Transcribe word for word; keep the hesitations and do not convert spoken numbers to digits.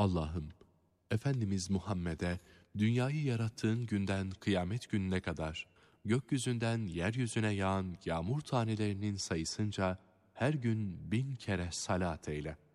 Allah'ım, Efendimiz Muhammed'e dünyayı yarattığın günden kıyamet gününe kadar gökyüzünden yeryüzüne yağan yağmur tanelerinin sayısınca her gün bin kere salat eyle.